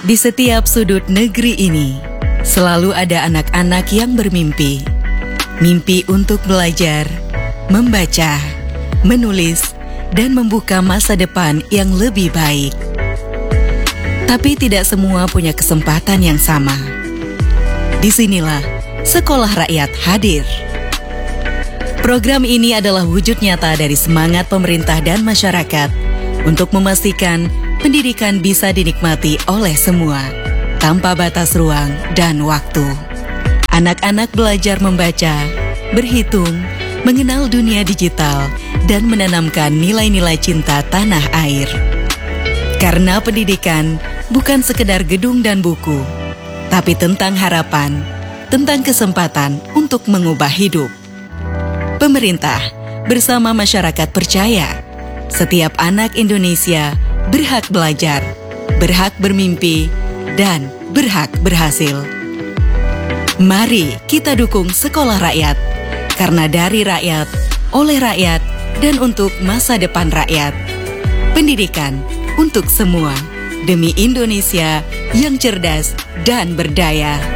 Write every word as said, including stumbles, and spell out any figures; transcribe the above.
Di setiap sudut negeri ini, selalu ada anak-anak yang bermimpi. Mimpi untuk belajar, membaca, menulis, dan membuka masa depan yang lebih baik. Tapi tidak semua punya kesempatan yang sama. Disinilah Sekolah Rakyat hadir. Program ini adalah wujud nyata dari semangat pemerintah dan masyarakat untuk memastikan pendidikan bisa dinikmati oleh semua, tanpa batas ruang dan waktu. Anak-anak belajar membaca, berhitung, mengenal dunia digital, dan menanamkan nilai-nilai cinta tanah air. Karena pendidikan bukan sekedar gedung dan buku, tapi tentang harapan, tentang kesempatan untuk mengubah hidup. Pemerintah bersama masyarakat percaya, setiap anak Indonesia berhak belajar, berhak bermimpi, dan berhak berhasil. Mari kita dukung Sekolah Rakyat, karena dari rakyat, oleh rakyat, dan untuk masa depan rakyat. Pendidikan untuk semua, demi Indonesia yang cerdas dan berdaya.